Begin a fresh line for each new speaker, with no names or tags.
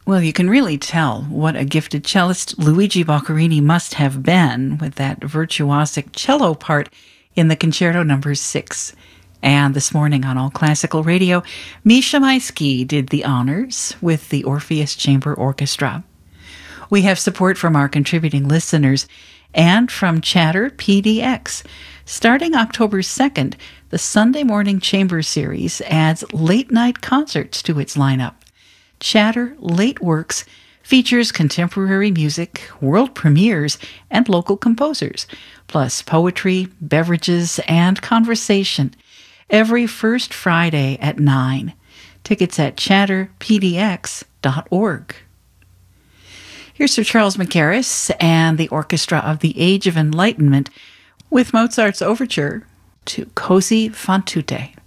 Well, you can really tell what a gifted cellist Luigi Boccherini must have been with that virtuosic cello part in the Concerto No. 6. And this morning on All Classical Radio, Misha Maisky did the honors with the Orpheus Chamber Orchestra. We have support from our contributing listeners and from Chatter PDX. Starting October 2nd, the Sunday Morning Chamber Series adds late-night concerts to its lineup. Chatter Late Works features contemporary music, world premieres, and local composers, plus poetry, beverages, and conversation, every first Friday at 9. Tickets at chatterpdx.org. Here's Sir Charles Mackerras and the Orchestra of the Age of Enlightenment with Mozart's overture to Così fan tutte.